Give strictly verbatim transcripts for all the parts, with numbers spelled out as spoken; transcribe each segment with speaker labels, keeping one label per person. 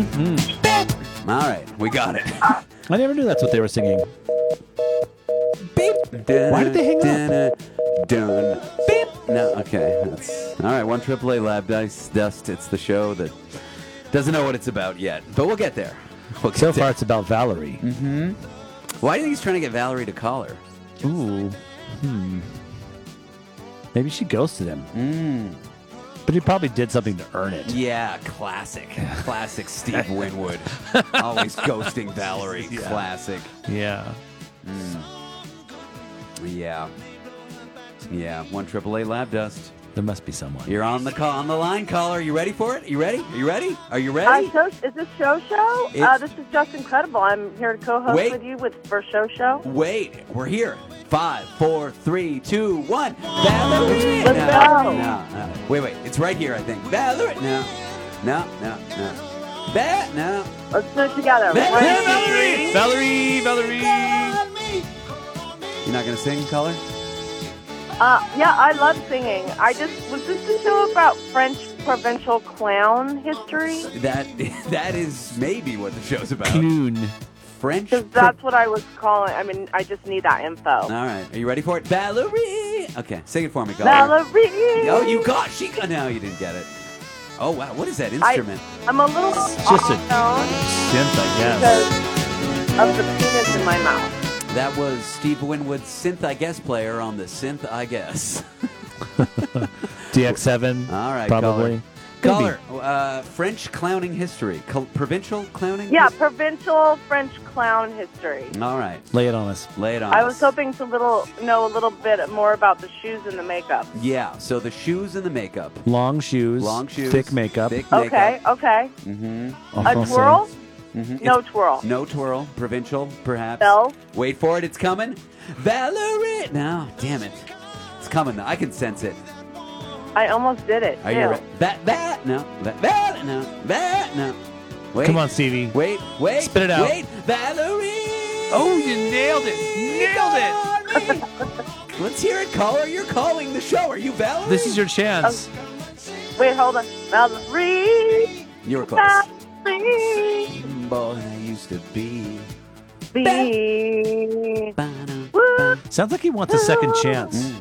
Speaker 1: Mm-hmm. All right, we got it.
Speaker 2: I never knew that's what they were singing.
Speaker 1: Beep.
Speaker 2: Why did they hang
Speaker 1: up? Dun. Beep. No, okay. That's, all right, one triple A Lab Dice Dust. It's the show that doesn't know what it's about yet, but we'll get there. We'll get
Speaker 2: so
Speaker 1: there.
Speaker 2: far, it's about Valerie.
Speaker 1: Mm-hmm. Why do you think he's trying to get Valerie to call her?
Speaker 2: Ooh. Hmm. Maybe she ghosted him.
Speaker 1: Mm.
Speaker 2: But he probably did something to earn it.
Speaker 1: Yeah, classic. Classic Steve Winwood. Always ghosting Valerie.
Speaker 2: Yeah.
Speaker 1: Classic.
Speaker 2: Yeah.
Speaker 1: Mm. Yeah. Yeah, one triple A Lab Dust.
Speaker 2: There must be someone.
Speaker 1: You're on the call, on the line, caller. Are you ready for it? Are you ready? Are you ready? Are you
Speaker 3: Uh,
Speaker 1: ready?
Speaker 3: show, is this Show Show?
Speaker 1: It's-
Speaker 3: Uh, this is just incredible. I'm here to co-host
Speaker 1: Wait.
Speaker 3: with you with for Show Show.
Speaker 1: Wait, we're here. Five, four, three, two, one. Valerie.
Speaker 3: Let's
Speaker 1: no,
Speaker 3: go.
Speaker 1: no, no. Wait, wait. It's right here, I think. Valerie. No, no, no, no. Va- no.
Speaker 3: Let's do it together.
Speaker 1: Va-
Speaker 3: One,
Speaker 1: Valerie.
Speaker 3: two,
Speaker 2: Valerie, Valerie.
Speaker 1: You're not gonna sing, caller?
Speaker 3: Uh, yeah, I love singing. I just was this a show about French provincial clown history?
Speaker 1: That that is maybe what the show's about.
Speaker 2: Clown.
Speaker 1: French.
Speaker 3: Because that's what I was calling. I mean, I just need that info.
Speaker 1: All right. Are you ready for it? Valerie. Okay, sing it for me, caller.
Speaker 3: Valerie.
Speaker 1: Oh, you got. She got. No, you didn't get it. Oh wow, what is that instrument?
Speaker 3: I, I'm a little
Speaker 2: It's just a
Speaker 3: off-tone
Speaker 2: synth, I guess.
Speaker 3: because of the penis in my mouth.
Speaker 1: That was Steve Winwood's synth, I guess, player on the synth, I guess.
Speaker 2: D X seven.
Speaker 1: All right,
Speaker 2: probably.
Speaker 1: Caller, uh, French clowning history, Col- provincial clowning.
Speaker 3: Yeah, provincial French clown history.
Speaker 1: All right,
Speaker 2: Lay it on us.
Speaker 1: lay it on.
Speaker 3: I
Speaker 1: us.
Speaker 3: was hoping to little know a little bit more about the shoes and the makeup.
Speaker 1: Yeah. So the shoes and the makeup.
Speaker 2: Long shoes.
Speaker 1: Long shoes.
Speaker 2: Thick makeup.
Speaker 1: Thick
Speaker 3: Okay,
Speaker 1: makeup.
Speaker 3: okay.
Speaker 1: Mm-hmm.
Speaker 3: A
Speaker 2: Also-
Speaker 3: twirl?
Speaker 1: Mm-hmm.
Speaker 3: No twirl.
Speaker 1: No twirl. Provincial, perhaps.
Speaker 3: Bell?
Speaker 1: Wait for it. It's coming. Valerie. No, damn it. It's coming. I can sense it.
Speaker 3: I almost did it.
Speaker 1: Are
Speaker 3: too.
Speaker 1: you ready? That, that, no. That, that, no. That, no. Wait.
Speaker 2: Come on, Stevie.
Speaker 1: Wait, wait.
Speaker 2: Spit it out.
Speaker 1: Wait. Valerie.
Speaker 2: Oh, you nailed it. Nailed
Speaker 1: it. Let's hear it, caller. You're calling the show. Are you Valerie?
Speaker 2: This is your chance.
Speaker 3: Wait, hold on. Valerie.
Speaker 1: You were close.
Speaker 3: Valerie.
Speaker 1: Boy, I used to be.
Speaker 3: Be. Woo.
Speaker 2: Sounds like he wants a second chance.
Speaker 1: Mm.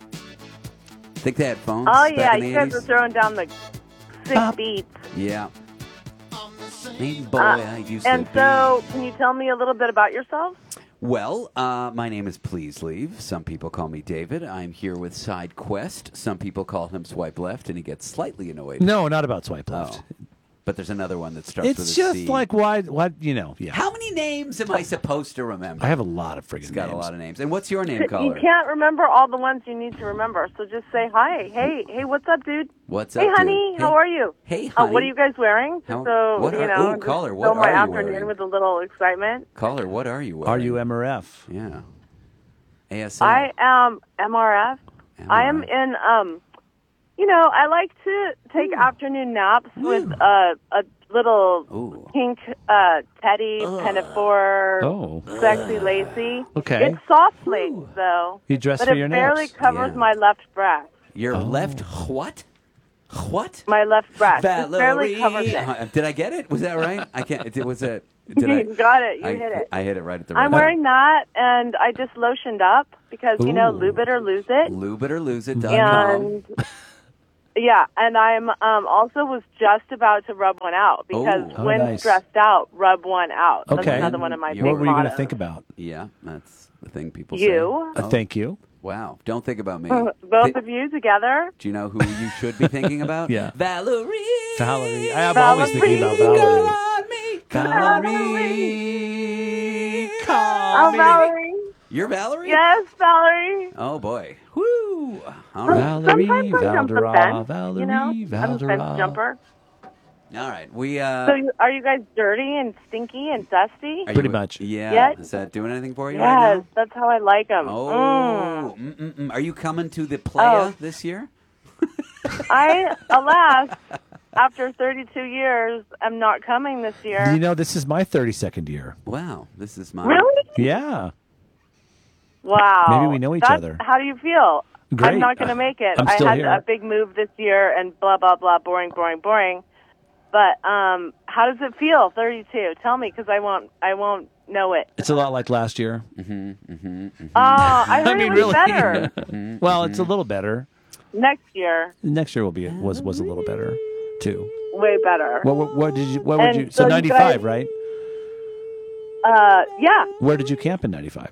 Speaker 1: Think they had phones
Speaker 3: Oh,
Speaker 1: back
Speaker 3: yeah.
Speaker 1: in the
Speaker 3: You guys
Speaker 1: eighties?
Speaker 3: are throwing down the sick
Speaker 2: Bop.
Speaker 3: beats.
Speaker 1: Yeah. Hey, boy,
Speaker 3: Uh,
Speaker 1: I used
Speaker 3: And
Speaker 1: to
Speaker 3: so, can you tell me a little bit about yourself?
Speaker 1: be. Well, uh, my name is Please Leave. Some people call me David. I'm here with Side Quest. Some people call him Swipe Left, and he gets slightly annoyed.
Speaker 2: No, not about swipe left.
Speaker 1: Oh. But there's another one that starts with a
Speaker 2: It's
Speaker 1: C.
Speaker 2: just like why, why, you know, yeah.
Speaker 1: How many names am I supposed to remember?
Speaker 2: I have a lot of friggin'
Speaker 1: He's got
Speaker 2: names.
Speaker 1: a lot of names. And what's your name,
Speaker 3: You
Speaker 1: caller?
Speaker 3: can't remember all the ones you need to remember, so just say hi. Hey, hey, what's up, dude?
Speaker 1: What's up,
Speaker 3: Hey, honey,
Speaker 1: dude?
Speaker 3: how
Speaker 1: Hey.
Speaker 3: are you?
Speaker 1: Hey,
Speaker 3: Uh,
Speaker 1: honey.
Speaker 3: what are you guys wearing? Just
Speaker 1: How-
Speaker 3: so,
Speaker 1: what
Speaker 3: you
Speaker 1: are-
Speaker 3: know,
Speaker 1: ooh,
Speaker 3: just
Speaker 1: caller, what
Speaker 3: fill my
Speaker 1: are you
Speaker 3: afternoon
Speaker 1: wearing?
Speaker 3: with a little excitement.
Speaker 1: Caller, what are you wearing?
Speaker 2: Are you M R F?
Speaker 1: Yeah. A S L.
Speaker 3: I am M R F. I am
Speaker 1: M R F.
Speaker 3: in, um, you know, I like to take afternoon naps with a, a little
Speaker 1: Ooh.
Speaker 3: pink uh, teddy pinafore,
Speaker 2: Oh.
Speaker 3: sexy lacy.
Speaker 2: Okay.
Speaker 3: It's soft lace, though.
Speaker 2: You dress
Speaker 3: but
Speaker 2: for
Speaker 3: it
Speaker 2: your
Speaker 3: barely
Speaker 2: naps.
Speaker 3: covers
Speaker 1: Yeah.
Speaker 3: my left breast.
Speaker 1: Your
Speaker 2: Oh.
Speaker 1: left what? What?
Speaker 3: My left breast. It barely
Speaker 1: Valerie.
Speaker 3: covers it.
Speaker 1: Uh, Did I get it? Was that right? I can't. It was it. Did I?
Speaker 3: You got it. You
Speaker 1: I,
Speaker 3: hit it.
Speaker 1: I hit it right at the right
Speaker 3: I'm wearing that, and I just lotioned up because, you know,
Speaker 2: Ooh.
Speaker 3: lube it or lose it.
Speaker 1: Lube it or lose it. dot com.
Speaker 3: And, yeah, and I'm um, also was just about to rub one out because
Speaker 1: Oh.
Speaker 3: when
Speaker 2: Oh, nice.
Speaker 3: stressed out, rub one out. That's
Speaker 2: Okay.
Speaker 3: another one of my
Speaker 1: What
Speaker 3: big
Speaker 2: What were you going to
Speaker 3: mottos.
Speaker 2: think about?
Speaker 1: Yeah, that's the thing people
Speaker 3: You.
Speaker 1: say.
Speaker 2: Uh,
Speaker 1: Oh,
Speaker 2: thank you.
Speaker 1: wow. Don't think about me.
Speaker 3: Both
Speaker 1: Thi-
Speaker 3: of you together.
Speaker 1: Do you know who you should be thinking about?
Speaker 2: Yeah.
Speaker 1: Valerie.
Speaker 2: Valerie. I am always thinking about
Speaker 3: Valerie.
Speaker 2: Valerie.
Speaker 1: Call me. Valerie. Call
Speaker 3: Oh,
Speaker 1: me.
Speaker 3: Valerie.
Speaker 1: You're Valerie?
Speaker 3: Yes, Valerie.
Speaker 1: Oh, boy. Woo. All right.
Speaker 2: Valerie,
Speaker 3: Sometimes I jump the
Speaker 2: Valdera,
Speaker 3: fence,
Speaker 2: Valerie,
Speaker 3: you know? I'm a
Speaker 2: Valdera.
Speaker 3: fence jumper.
Speaker 1: All right. We, uh...
Speaker 3: So you, are you guys dirty and stinky and dusty?
Speaker 1: are
Speaker 2: Pretty
Speaker 1: you-
Speaker 2: much.
Speaker 1: Yeah.
Speaker 3: Yet?
Speaker 1: Is that doing anything for you right
Speaker 3: Yes,
Speaker 1: now?
Speaker 3: that's how I like them.
Speaker 1: Oh. Mm-mm-mm. Are you coming to the playa
Speaker 3: Oh.
Speaker 1: this year?
Speaker 3: I, alas, after thirty-two years, am not coming this year.
Speaker 2: You know, this is my thirty-second year.
Speaker 1: Wow. This is my...
Speaker 3: Really?
Speaker 2: Yeah.
Speaker 3: Wow.
Speaker 2: Maybe we know each
Speaker 3: That's-
Speaker 2: other.
Speaker 3: How do you feel?
Speaker 2: Great.
Speaker 3: I'm not going to make it.
Speaker 2: I'm
Speaker 3: I
Speaker 2: still
Speaker 3: had
Speaker 2: here.
Speaker 3: a big move this year and blah, blah, blah, boring, boring, boring. But um, how does it feel? thirty-two. Tell me, because I won't. I won't know it.
Speaker 4: It's a lot like last year.
Speaker 1: Mm-hmm, mm-hmm, mm-hmm.
Speaker 3: Oh, I heard
Speaker 4: I mean,
Speaker 3: it was
Speaker 4: really.
Speaker 3: better
Speaker 4: Well, it's a little better.
Speaker 3: next year.
Speaker 4: Next year will be was was a little better too.
Speaker 3: Way better.
Speaker 4: What what, what did you? What would
Speaker 3: And
Speaker 4: you? So
Speaker 3: so you
Speaker 4: ninety-five,
Speaker 3: guys-
Speaker 4: right?
Speaker 3: Uh, yeah.
Speaker 4: Where did you camp in ninety-five?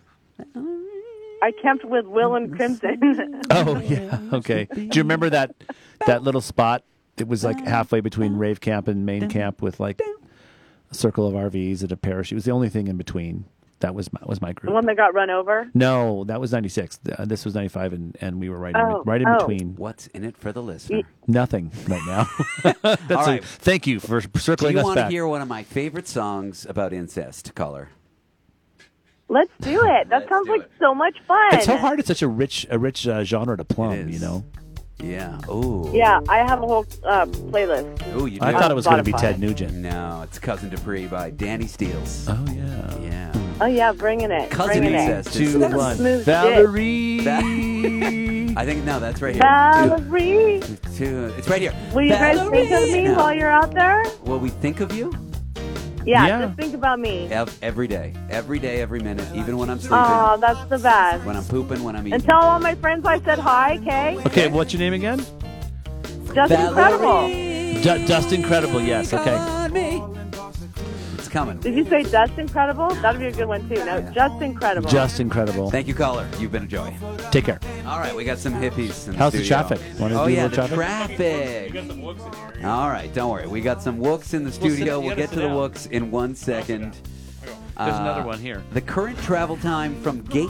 Speaker 3: I camped with Will and Crimson.
Speaker 4: Oh yeah, okay. Do you remember that that little spot? It was like halfway between rave camp and main camp, with like a circle of R Vs and a parachute. It was the only thing in between. That was my, was my
Speaker 3: The
Speaker 4: group.
Speaker 3: one that got run over.
Speaker 4: No, that was ninety-six. Uh, this was ninety-five, and, and we were right in,
Speaker 3: Oh,
Speaker 4: right in
Speaker 3: oh.
Speaker 4: between.
Speaker 1: What's in it for the listener?
Speaker 4: Nothing right now. That's
Speaker 1: All
Speaker 4: a-
Speaker 1: right.
Speaker 4: thank you for
Speaker 1: Do
Speaker 4: circling
Speaker 1: you
Speaker 4: us
Speaker 1: want to
Speaker 4: back.
Speaker 1: hear one of my favorite songs about incest, caller?
Speaker 3: Let's do it. That
Speaker 1: Let's
Speaker 3: sounds
Speaker 1: do
Speaker 3: like
Speaker 1: it.
Speaker 3: so much fun.
Speaker 4: It's so hard. It's such a rich a rich uh, genre to plumb.
Speaker 1: It is.
Speaker 4: You know.
Speaker 1: Yeah. Ooh.
Speaker 3: Yeah, I have a whole uh, playlist.
Speaker 1: Ooh, you do.
Speaker 4: I thought it was going to be
Speaker 3: Spotify.
Speaker 4: Ted Nugent.
Speaker 1: No, it's Cousin Dupree by Danny Steels.
Speaker 4: Oh yeah.
Speaker 1: Yeah.
Speaker 3: Oh yeah, bringing it.
Speaker 1: Cousin
Speaker 3: bringing it.
Speaker 1: incest. is-
Speaker 4: Two
Speaker 3: That's
Speaker 4: one.
Speaker 3: smooth
Speaker 4: Valerie.
Speaker 1: I think no, that's right here.
Speaker 3: Valerie,
Speaker 1: Two, two, it's right here.
Speaker 3: will you guys think of me
Speaker 1: No.
Speaker 3: while you're out there?
Speaker 1: Will we think of you?
Speaker 3: Yeah,
Speaker 4: Yeah.
Speaker 3: just think about me.
Speaker 1: Ev- Every day, every day, every minute, even when I'm sleeping,
Speaker 3: Oh, that's the best.
Speaker 1: when I'm pooping, when I'm eating.
Speaker 3: And tell all my friends I said hi, okay?
Speaker 4: Okay, what's your name again?
Speaker 3: Just incredible.
Speaker 4: D- Dust Incredible. Yes. Okay.
Speaker 1: On me. It's coming.
Speaker 3: Did you say Just Incredible? That'd be a good one too. No, Just Incredible.
Speaker 4: Just Incredible.
Speaker 1: Thank you, caller. You've been a joy.
Speaker 4: Take care.
Speaker 1: All right, we got some hippies. In
Speaker 4: How's the
Speaker 1: studio.
Speaker 4: traffic? Wanna
Speaker 1: Oh
Speaker 4: do a
Speaker 1: yeah,
Speaker 4: little
Speaker 1: the
Speaker 4: traffic?
Speaker 1: traffic. All right, don't worry. We got some wooks in the studio.
Speaker 2: you
Speaker 1: We'll
Speaker 2: gotta
Speaker 1: get to
Speaker 2: sit
Speaker 1: the
Speaker 2: down.
Speaker 1: wooks in one second.
Speaker 2: There's
Speaker 1: Uh,
Speaker 2: another one here.
Speaker 1: The current travel time from gate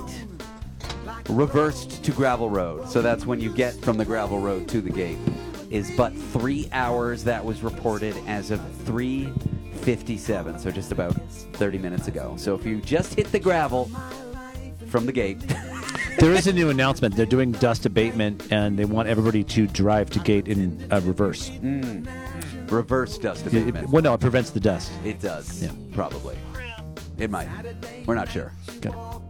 Speaker 1: reversed to gravel road. So that's when you get from the gravel road to the gate is but three hours. That was reported as of three fifty-seven. So just about thirty minutes ago. So if you just hit the gravel from the gate,
Speaker 4: There is a new announcement. They're doing dust abatement, and they want everybody to drive to gate in uh, reverse.
Speaker 1: reverse dust
Speaker 4: It, it-
Speaker 1: abatement.
Speaker 4: well, no, it prevents the dust.
Speaker 1: It does.
Speaker 4: Yeah.
Speaker 1: Probably. It might. We're not sure.
Speaker 4: Okay.